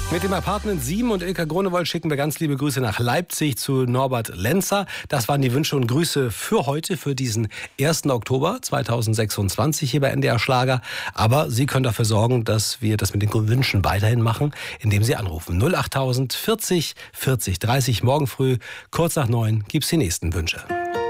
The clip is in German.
Mit dem Apartment 7 und Ilka Grunewold schicken wir ganz liebe Grüße nach Leipzig zu Norbert Lenzer. Das waren die Wünsche und Grüße für heute, für diesen 1. Oktober 2026 hier bei NDR Schlager. Aber Sie können dafür sorgen, dass wir das mit den Wünschen weiterhin machen, indem Sie anrufen. 08000 40 40 30. Morgen früh, kurz nach 9, gibt's die nächsten Wünsche.